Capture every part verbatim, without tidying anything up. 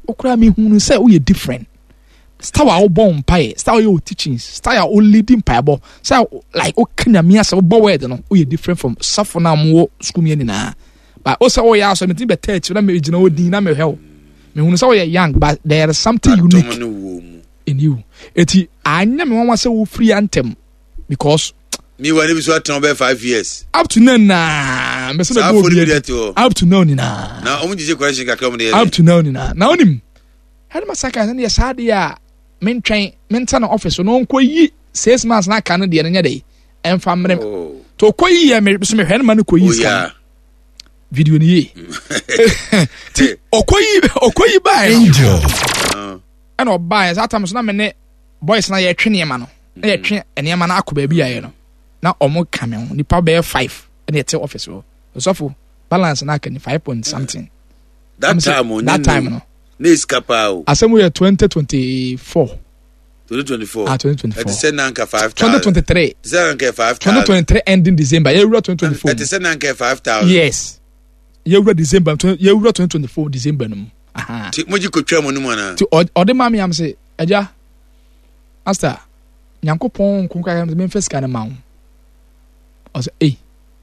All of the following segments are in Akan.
okura me hunu say we different. Style our bomb pie, style your teachings, style our leading piebo. So like okay na me as a boy no we different from safona mo school me na. But also we are so me be touch na me gina odin na me hell. Me hunu say we young but there is something unique in you. Eti anya me wan say we free anthem because me when we so turn five years. Up to now na me say go up to now ni na. Na omo jije question ka come there. Up to now ni na. Na onim. Had my second and yes had ya men train mental office no nko yi six months na ka no de nya dey em fa mrem to ko yi ya me so me hwe man ko yi ska video ni yi ti okoyi okoyi ba angel ana oba za tam so na me ne boys na ye twe ne ma no na ye twe ene ma na akoba bi aye no na omo kame ho nipa be five na ye te office wo so for balance na ka ni five point something that time that time no Nis kapao. Asemu ya twenty twenty-four. twenty twenty-four. Ah, twenty twenty-four. It said nanka five thousand. twenty twenty-three. It said nanka five thousand. twenty twenty-three ending December. Yeah, twenty twenty-four. It said nanka five thousand. Yes. Yeah, December. Yeah, twenty twenty-four December. Aha. Ti moji ko twa mo no mana. Ti ode mami am say, "Aja. Master, Nyankopon kun ka am me first kan ma wo." I say, "Eh."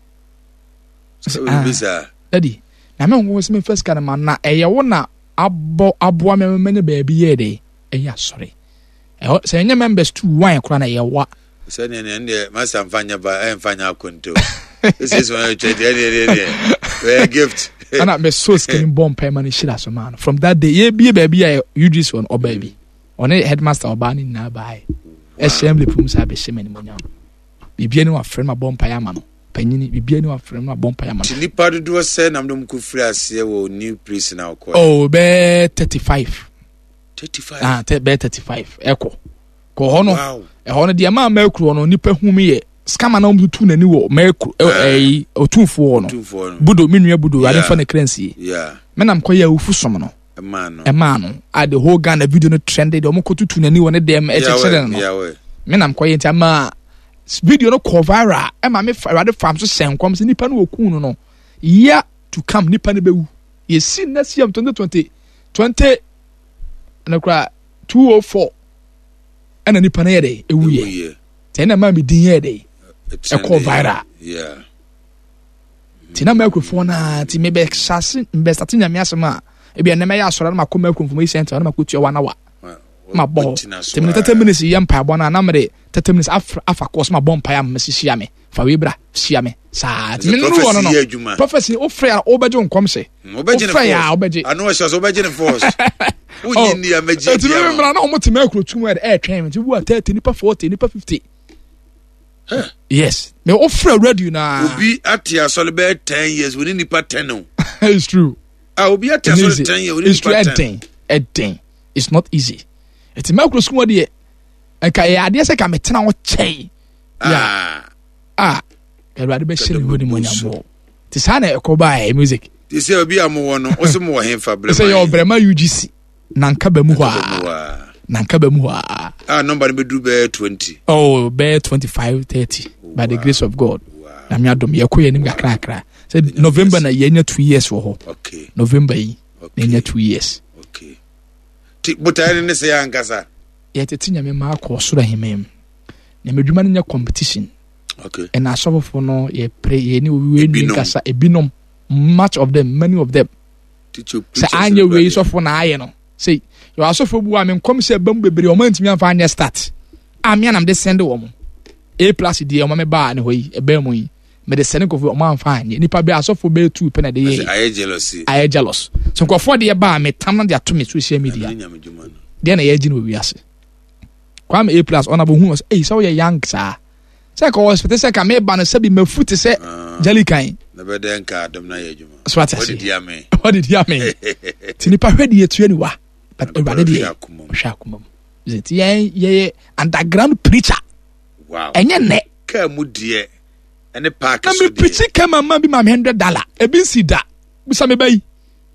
So we bisa. Daddy, na me wo me first kan ma na eye wo na abo aboa me me ne baby ye dey eya sorry e se nya members two one kura na ye wa se ne ne ne masa mfanya ba e mfanya akonto this is one of the the gift ana me so skin bomb permanent shira so man from that day ye be baby ya U G S one or baby on headmaster obani na bai assembly pum sa be shemani monya bibia ni wa friend ma bomb pa ya ma no panyini bibia ni wa friend ma bomb pa ya ma no nipa do se nam dum ku free ase wo new priest na ko oh be thirty-five thirty-five ah te be thirty-five eko ko hono e hono dia ma ma ekru no nipa humi ye scammer na um tu nani wo ma ekru eh otunfo no budo minua budo ade fa na currency yeah me nam koya ufu som no e man no e man no at the whole Ghana video no trended omo ko tutu nani wo ne dem e chekere no yeah we me nam koya ntama video no cover viral e ma me rade fam so senkom se nipa no okun no no year to come nipa ne bewu ye si na siam twenty twenty twenty na kra two oh four ana nipa na ye dey ewu ye te na ma me din ye dey e cover viral yeah ti na ma akrofo na ti me be shase be start nya me asema e bia na me ya asora na makoma akrofo me center na makotua wa na wa ma bo te me thirty minutes yam pa bo na na me thirty minutes afa afa course ma bomb pa ya me sisia me fa we bra sia me sa me no no no prophecy o frɛ o beje nkom se o frɛ ya o beje ano sha so beje ne force o yin ni amaji ya ti me bra na o mo te me akrotu mu e e twɛn me ti bu thirty nipa forty nipa fifty yes me o frɛ radio na obi atia so le be ten years we nipa ten no it's true ah obi atia so ten years we nipa ten it's true it's not easy it's me akrotu mu de enka ya ade se ka metena wo chei ah ah erade be shiri woni monyamo ti sana ekoba e music ti se obi amowo no o se mo he fa brema se yo brema U G C nanka ba mu ha nanka ba mu ha ah number be do be twenty oh be twenty-five thirty by the grace of God na me adom ye koye nim kakra kakra say November na ye nya two years wo ho okay November yi na nya two years okay ti botare ne se yankasa ye tete nya me ma ko soro hemem na medwuma no nya competition okay and asofo for no ye pray ye ni we ni kasa ebinom much of them many of them teacher say anya we sofo na aye no say you asofo bu am nkom say bam bebre o mantimi amfa anya start amia nam de send wo mo a plus die o ma me ba ne hoyi e ba mu yi me de send ko o ma amfa anya nipa be asofo be two pe na de ye aye jealousy aye jealous so ko for de ba me tam na de ato me social media de na ye gi no wi ase kwam a plus ona bo hu eh so ye young sa say ko hospital say ka me ba na sabi mafuti say jalikan na be den ka dom na ye juma so what did you mean what did you mean tinipa hwedi etu aniwa but everybody dey shakumam zet ye ye underground preacher wow enye ne ka mu die ene park so dey na me preacher kama ma bi ma one hundred dollars e bi si da bisa me bayi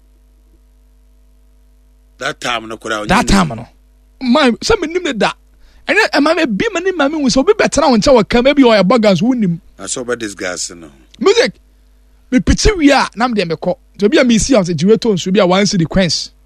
that time no kura that time no my so me nim ne da ene e ma me bi ma ni ma me wu so bi betra won cha waka ma bi o ya bagans wunim na so ba this gas no music me preacher wi a na me de me ko to bi a me si am se jiwe ton so bi a one sequence